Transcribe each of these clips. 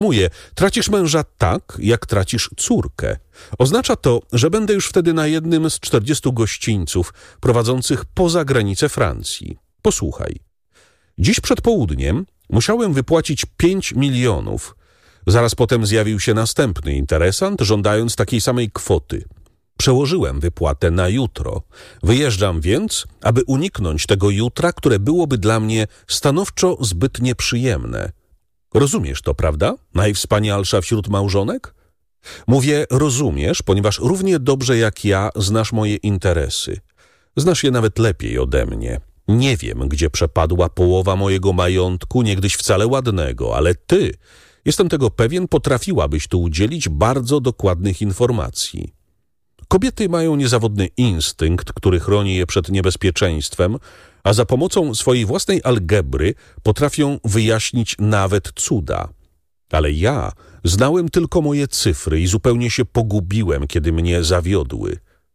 Tracisz męża tak, jak tracisz córkę. Oznacza to, że będę już wtedy na jednym z 40 gościńców prowadzących poza granicę Francji. Posłuchaj. Dziś przed południem musiałem wypłacić 5 milionów. Zaraz potem zjawił się następny interesant, żądając takiej samej kwoty. Przełożyłem wypłatę na jutro. Wyjeżdżam więc, aby uniknąć tego jutra, które byłoby dla mnie stanowczo zbyt nieprzyjemne. Rozumiesz to, prawda? Najwspanialsza wśród małżonek? Mówię rozumiesz, ponieważ równie dobrze jak ja znasz moje interesy. Znasz je nawet lepiej ode mnie. Nie wiem, gdzie przepadła połowa mojego majątku, niegdyś wcale ładnego, ale ty, jestem tego pewien, potrafiłabyś tu udzielić bardzo dokładnych informacji. Kobiety mają niezawodny instynkt, który chroni je przed niebezpieczeństwem, a za pomocą swojej własnej algebry potrafią wyjaśnić nawet cuda. Ale ja znałem tylko moje cyfry i zupełnie się pogubiłem, kiedy mnie zawiodły.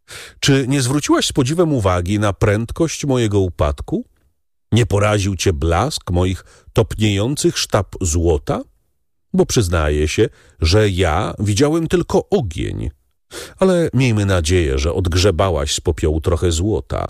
Czy nie zwróciłaś z podziwem uwagi na prędkość mojego upadku? Nie poraził cię blask moich topniejących sztab złota? Bo przyznaję się, że ja widziałem tylko ogień. Ale miejmy nadzieję, że odgrzebałaś z popiołu trochę złota.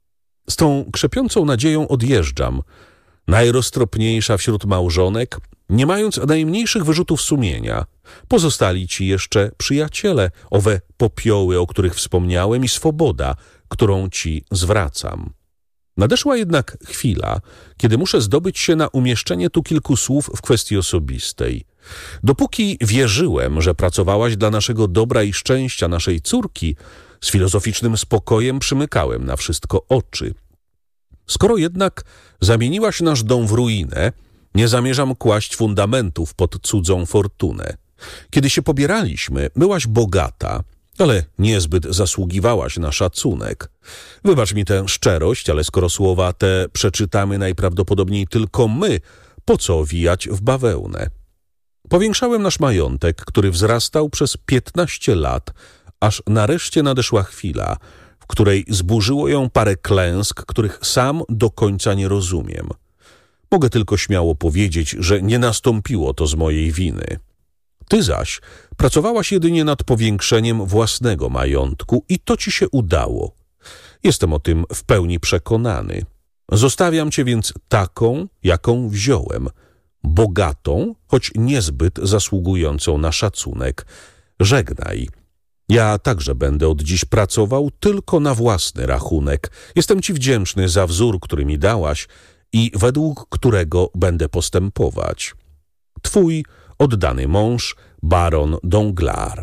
Z tą krzepiącą nadzieją odjeżdżam, najroztropniejsza wśród małżonek, nie mając najmniejszych wyrzutów sumienia. Pozostali ci jeszcze przyjaciele, owe popioły, o których wspomniałem, i swoboda, którą ci zwracam. Nadeszła jednak chwila, kiedy muszę zdobyć się na umieszczenie tu kilku słów w kwestii osobistej. Dopóki wierzyłem, że pracowałaś dla naszego dobra i szczęścia naszej córki, z filozoficznym spokojem przymykałem na wszystko oczy. Skoro jednak zamieniłaś nasz dom w ruinę, nie zamierzam kłaść fundamentów pod cudzą fortunę. Kiedy się pobieraliśmy, byłaś bogata, ale niezbyt zasługiwałaś na szacunek. Wybacz mi tę szczerość, ale skoro słowa te przeczytamy najprawdopodobniej tylko my, po co owijać w bawełnę? Powiększałem nasz majątek, który wzrastał przez 15 lat, aż nareszcie nadeszła chwila, w której zburzyło ją parę klęsk, których sam do końca nie rozumiem. Mogę tylko śmiało powiedzieć, że nie nastąpiło to z mojej winy. Ty zaś pracowałaś jedynie nad powiększeniem własnego majątku i to ci się udało. Jestem o tym w pełni przekonany. Zostawiam cię więc taką, jaką wziąłem. Bogatą, choć niezbyt zasługującą na szacunek. Żegnaj. Ja także będę od dziś pracował tylko na własny rachunek. Jestem ci wdzięczny za wzór, który mi dałaś i według którego będę postępować. Twój oddany mąż, baron Danglars.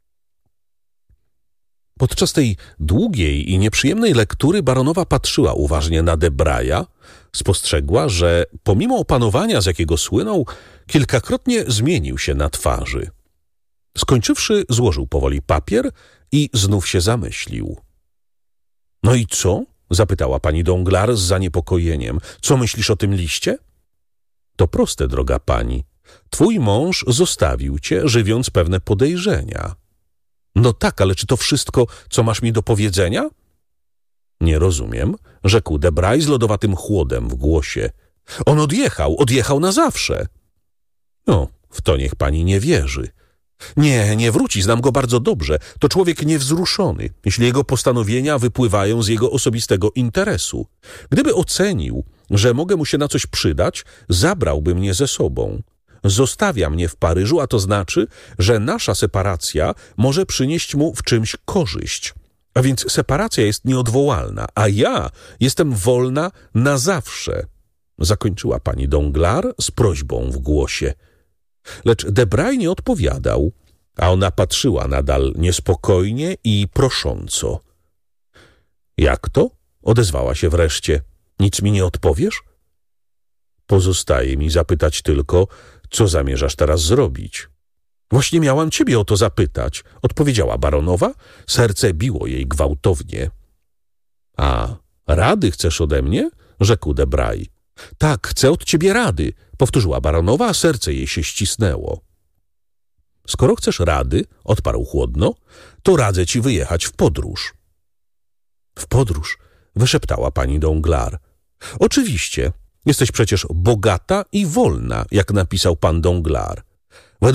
Podczas tej długiej i nieprzyjemnej lektury baronowa patrzyła uważnie na Debraya, spostrzegła, że pomimo opanowania, z jakiego słynął, kilkakrotnie zmienił się na twarzy. Skończywszy, złożył powoli papier i znów się zamyślił. — No i co? — zapytała pani Danglars z zaniepokojeniem. — Co myślisz o tym liście? — To proste, droga pani. Twój mąż zostawił cię, żywiąc pewne podejrzenia. — No tak, ale czy to wszystko, co masz mi do powiedzenia? — Nie rozumiem — rzekł Debray z lodowatym chłodem w głosie. — On odjechał na zawsze. — No, w to niech pani nie wierzy. Nie wróci, znam go bardzo dobrze. To człowiek niewzruszony, jeśli jego postanowienia wypływają z jego osobistego interesu. Gdyby ocenił, że mogę mu się na coś przydać, zabrałby mnie ze sobą. Zostawia mnie w Paryżu, a to znaczy, że nasza separacja może przynieść mu w czymś korzyść. A więc separacja jest nieodwołalna, a ja jestem wolna na zawsze. Zakończyła pani Danglars z prośbą w głosie. Lecz Debray nie odpowiadał, a ona patrzyła nadal niespokojnie i prosząco. — Jak to? — odezwała się wreszcie. — Nic mi nie odpowiesz? — Pozostaje mi zapytać tylko, co zamierzasz teraz zrobić. — Właśnie miałam ciebie o to zapytać — odpowiedziała baronowa. Serce biło jej gwałtownie. — A, rady chcesz ode mnie? — rzekł Debray. — Tak, chcę od ciebie rady — powtórzyła baronowa, a serce jej się ścisnęło. — Skoro chcesz rady — odparł chłodno — to radzę ci wyjechać w podróż. — W podróż? — wyszeptała pani Danglars. — Oczywiście. Jesteś przecież bogata i wolna, jak napisał pan Danglars.